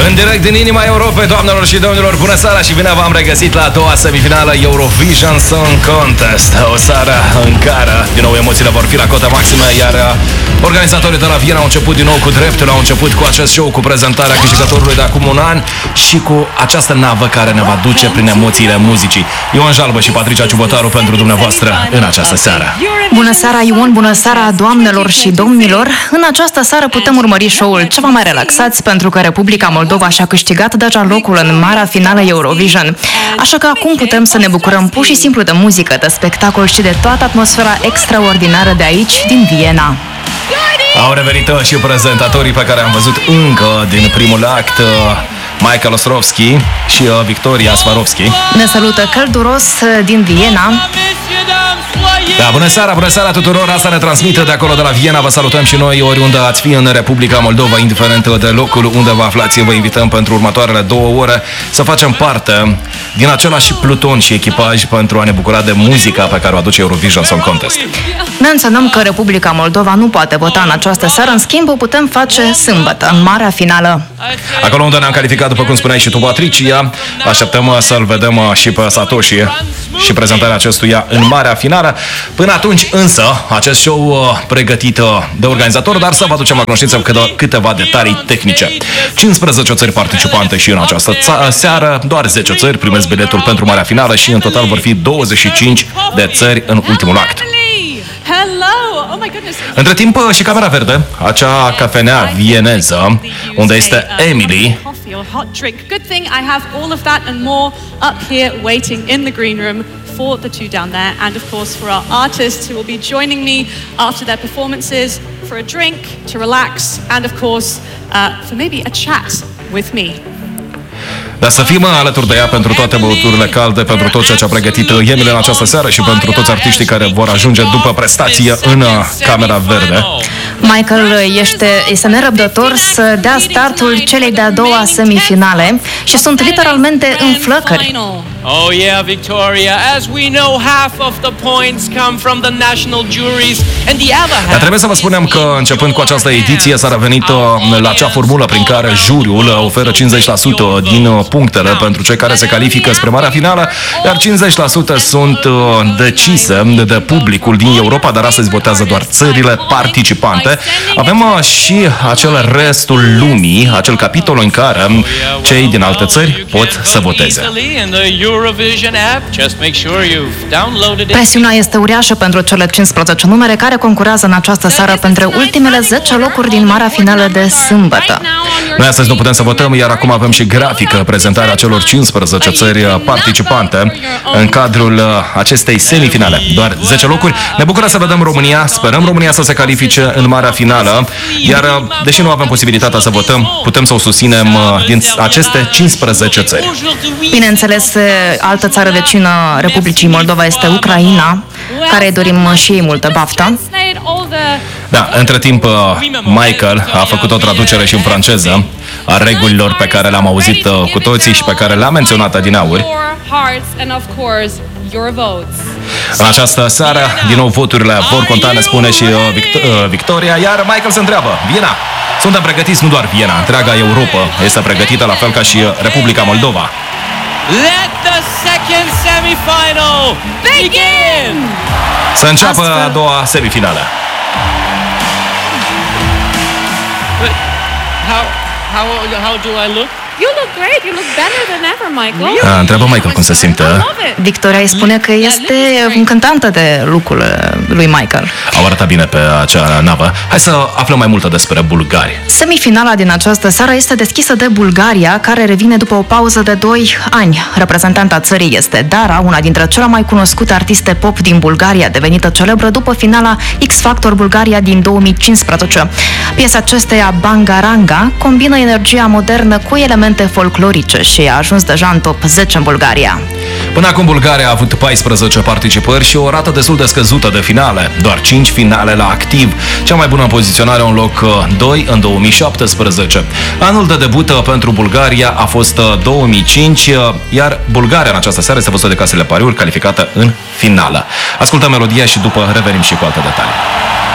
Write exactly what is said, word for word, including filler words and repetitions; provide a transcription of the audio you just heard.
În direct din inima Europei, doamnelor și domnilor, bună seara și bine v-am regăsit la a doua semifinală Eurovision Song Contest. O seară în care, din nou, emoțiile vor fi la cotă maximă, iar organizatorii de la Viena au început din nou cu dreptul, au început cu acest show, cu prezentarea câștigătorului de acum un an și cu această navă care ne va duce prin emoțiile muzicii. Ioan Jalbă și Patricia Ciubătaru pentru dumneavoastră în această seară. Bună seara, Ion, bună seara, doamnelor și domnilor. În această seară putem urmări show-ul ceva mai relaxați, pentru că Republica Moldova și-a câștigat deja locul în marea finală Eurovision. Așa că acum putem să ne bucurăm pur și simplu de muzică, de spectacol și de toată atmosfera extraordinară de aici, din Viena. Au revenit și prezentatorii pe care am văzut încă din primul act, Michael Ostrovski și Victoria Swarovski. Ne salută călduros din Viena. Da, bună seara, bună seara tuturor, asta ne transmite de acolo de la Viena. Vă salutăm și noi oriunde ați fi în Republica Moldova, indiferent de locul unde vă aflați. Vă invităm pentru următoarele două ore să facem parte din același pluton și echipaj pentru a ne bucura de muzica pe care o aduce Eurovision Song Contest. Menționăm că Republica Moldova nu poate vota în această seară, în schimb o putem face sâmbătă, în marea finală. Acolo unde ne-am calificat, după cum spuneai și tu, Patricia, așteptăm să-l vedem și pe Satoshi și prezentarea acestuia în marea finală. Până atunci, însă, acest show pregătit de organizator, dar să vă aducem la cunoștință câteva detalii tehnice. cincisprezece țări participante și în această seară, doar zece țări primesc biletul pentru marea finală și în total vor fi douăzeci și cinci de țări în ultimul act. Hello! Oh my goodness. Între timp și Camera Verde, acea cafenea vieneză, unde este Emily. Hot drink. Good thing I have all of that and more up here waiting in the green room for the two down there, and of course for our artists who will be joining me after their performances for a drink, to relax, and of course uh, for maybe a chat with me. Dar să fim alături de ea pentru toate băuturile calde, pentru tot ceea ce a pregătit Emily în această seară și pentru toți artiștii care vor ajunge după prestație în Camera Verde. Michael este, este nerăbdător să dea startul celei de-a doua semifinale și sunt literalmente în flăcări. Oh yeah, Victoria, as we know, half of the points come from the national juries and the other half. Dar trebuie să vă spunem că începând cu această ediție s-a revenit la acea formulă prin care juriul oferă cincizeci la sută din punctele pentru cei care se califică spre marea finală, iar cincizeci la sută sunt decise de publicul din Europa, dar astăzi votează doar țările participante. Avem și acel restul lumii, acel capitol în care cei din alte țări pot să voteze. Presiunea este uriașă pentru cele cincisprezece numere care concurează în această seară pentru ultimele zece locuri din marea finală de sâmbătă. Noi astăzi nu putem să votăm, iar acum avem și grafică, prezentarea celor cincisprezece țări participante în cadrul acestei semifinale. Doar zece locuri. Ne bucură să vedem România, sperăm România să se califice în marea finală, iar deși nu avem posibilitatea să votăm, putem să o susținem din aceste cincisprezece țări. Bineînțeles, altă țară vecină Republicii Moldova este Ucraina, care dorim și ei multă baftă. Da, între timp Michael a făcut o traducere și în franceză a regulilor pe care le-am auzit cu toții și pe care le-am menționat adineauri. În această seară, din nou, voturile vor conta, ne spune și Vict- Victoria, iar Michael se întreabă: Viena, suntem pregătiți? Nu doar Viena, întreaga Europa este pregătită, la fel ca și Republica Moldova. Let the second semifinal begin! Să înceapă a doua semifinală. How how how do I look? You look great. You look better than ever, Michael. A, întreabă Michael cum se simte. Victoria îi spune că este încântată de lucrul lui Michael. Au arătat bine pe acea navă. Hai să aflăm mai multe despre bulgari. Semifinala din această seară este deschisă de Bulgaria, care revine după o pauză de doi ani. Reprezentanta țării este Dara, una dintre cele mai cunoscute artiste pop din Bulgaria, devenită celebră după finala X Factor Bulgaria din două mii cincisprezece. Piesa acesteia, Bangaranga, combină energia modernă cu elemente folclorice și a ajuns deja în top zece în Bulgaria. Până acum Bulgaria a avut paisprezece participări și o rată destul de scăzută de finale, doar cinci finale la activ. Cea mai bună poziționare, un loc doi în două mii șaptesprezece. Anul de debut pentru Bulgaria a fost două mii cinci, iar Bulgaria în această seară este văzută de casele pariuri, calificată în finală. Ascultăm melodia și după revenim și cu alte detalii.